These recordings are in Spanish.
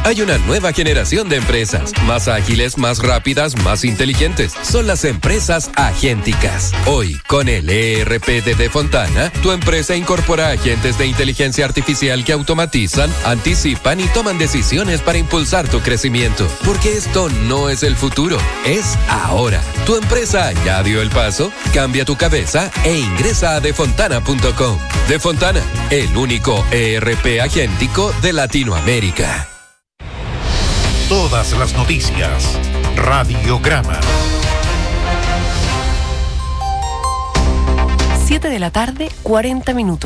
Hay una nueva generación de empresas, más ágiles, más rápidas, más inteligentes. Son las empresas agénticas. Hoy, con el ERP de Defontana, tu empresa incorpora agentes de inteligencia artificial que automatizan, anticipan y toman decisiones para impulsar tu crecimiento. Porque esto no es el futuro, es ahora. ¿Tu empresa ya dio el paso? Cambia tu cabeza e ingresa a defontana.com. Defontana, el único ERP agéntico de Latinoamérica. Todas las noticias. Radiograma. 7:40 p.m.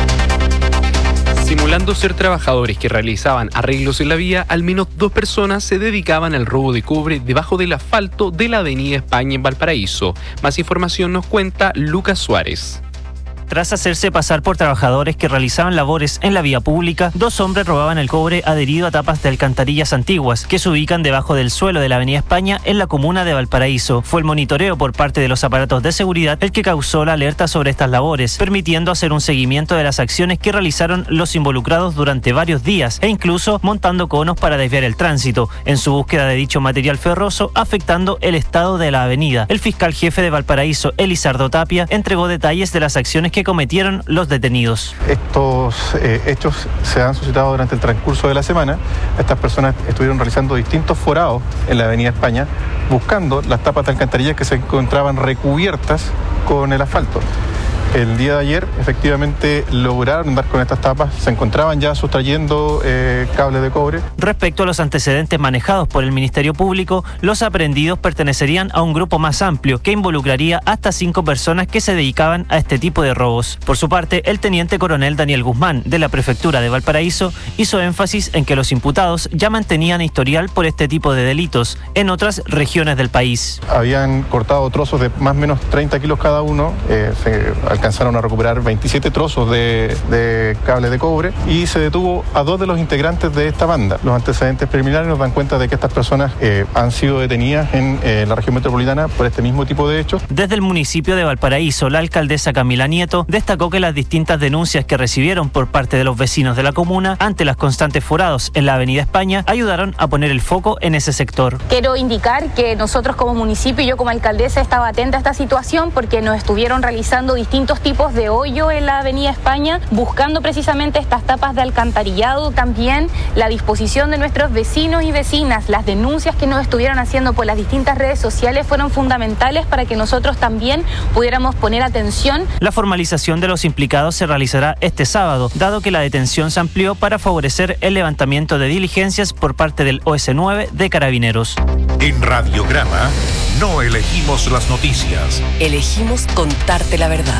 Simulando ser trabajadores que realizaban arreglos en la vía, al menos 2 personas se dedicaban al robo de cobre debajo del asfalto de la Avenida España en Valparaíso. Más información nos cuenta Lucas Suárez. Tras hacerse pasar por trabajadores que realizaban labores en la vía pública, 2 hombres robaban el cobre adherido a tapas de alcantarillas antiguas que se ubican debajo del suelo de la Avenida España en la comuna de Valparaíso. Fue el monitoreo por parte de los aparatos de seguridad el que causó la alerta sobre estas labores, permitiendo hacer un seguimiento de las acciones que realizaron los involucrados durante varios días e incluso montando conos para desviar el tránsito en su búsqueda de dicho material ferroso afectando el estado de la avenida. El fiscal jefe de Valparaíso, Elizardo Tapia, entregó detalles de las acciones que cometieron los detenidos. Estos hechos se han suscitado durante el transcurso de la semana. Estas personas estuvieron realizando distintos forados en la Avenida España buscando las tapas de alcantarillas que se encontraban recubiertas con el asfalto. El día de ayer, efectivamente, lograron dar con estas tapas. Se encontraban ya sustrayendo cables de cobre. Respecto a los antecedentes manejados por el Ministerio Público, los aprehendidos pertenecerían a un grupo más amplio que involucraría hasta 5 personas que se dedicaban a este tipo de robos. Por su parte, el teniente coronel Daniel Guzmán, de la Prefectura de Valparaíso, hizo énfasis en que los imputados ya mantenían historial por este tipo de delitos en otras regiones del país. Habían cortado trozos de más o menos 30 kilos cada uno. Alcanzaron a recuperar 27 trozos de cable de cobre y se detuvo a 2 de los integrantes de esta banda. Los antecedentes preliminares nos dan cuenta de que estas personas han sido detenidas en la región metropolitana por este mismo tipo de hechos. Desde el municipio de Valparaíso, la alcaldesa Camila Nieto destacó que las distintas denuncias que recibieron por parte de los vecinos de la comuna ante las constantes forados en la Avenida España ayudaron a poner el foco en ese sector. Quiero indicar que nosotros como municipio y yo como alcaldesa estaba atenta a esta situación porque nos estuvieron realizando distintos tipos de hoyo en la Avenida España, buscando precisamente estas tapas de alcantarillado. También la disposición de nuestros vecinos y vecinas, las denuncias que nos estuvieron haciendo por las distintas redes sociales fueron fundamentales para que nosotros también pudiéramos poner atención. La formalización de los implicados se realizará este sábado, dado que la detención se amplió para favorecer el levantamiento de diligencias por parte del OS9 de Carabineros. En Radiograma no elegimos las noticias. Elegimos contarte la verdad.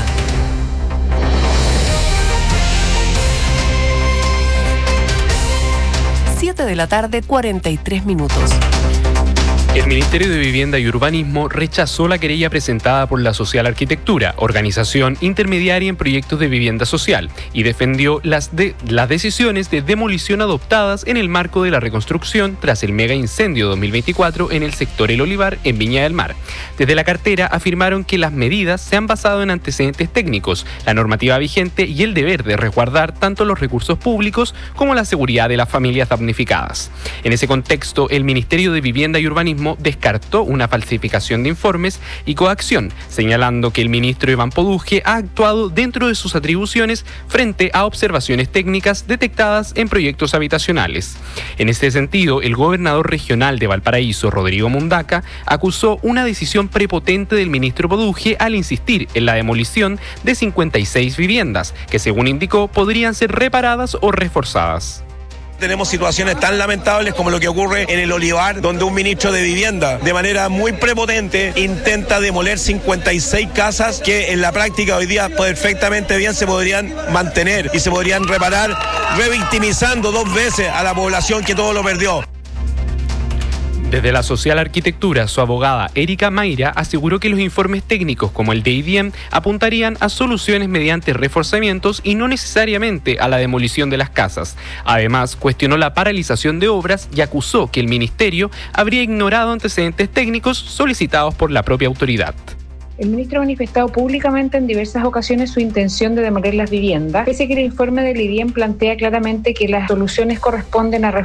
De la tarde, 43 minutos. El Ministerio de Vivienda y Urbanismo rechazó la querella presentada por la Social Arquitectura, organización intermediaria en proyectos de vivienda social, y defendió las decisiones de demolición adoptadas en el marco de la reconstrucción tras el mega incendio 2024 en el sector El Olivar, en Viña del Mar. Desde la cartera afirmaron que las medidas se han basado en antecedentes técnicos, la normativa vigente y el deber de resguardar tanto los recursos públicos como la seguridad de las familias damnificadas. En ese contexto, el Ministerio de Vivienda y Urbanismo descartó una falsificación de informes y coacción, señalando que el ministro Iván Poduje ha actuado dentro de sus atribuciones frente a observaciones técnicas detectadas en proyectos habitacionales. En este sentido, el gobernador regional de Valparaíso, Rodrigo Mundaca, acusó una decisión prepotente del ministro Poduje al insistir en la demolición de 56 viviendas, que según indicó podrían ser reparadas o reforzadas. Tenemos situaciones tan lamentables como lo que ocurre en El Olivar, donde un ministro de Vivienda, de manera muy prepotente, intenta demoler 56 casas que en la práctica hoy día perfectamente bien se podrían mantener y se podrían reparar, revictimizando 2 veces a la población que todo lo perdió. Desde la Social Arquitectura, su abogada Erika Mayra aseguró que los informes técnicos como el de IDIEM apuntarían a soluciones mediante reforzamientos y no necesariamente a la demolición de las casas. Además, cuestionó la paralización de obras y acusó que el ministerio habría ignorado antecedentes técnicos solicitados por la propia autoridad. El ministro ha manifestado públicamente en diversas ocasiones su intención de demoler las viviendas, pese a que el informe del IDIEM plantea claramente que las soluciones corresponden a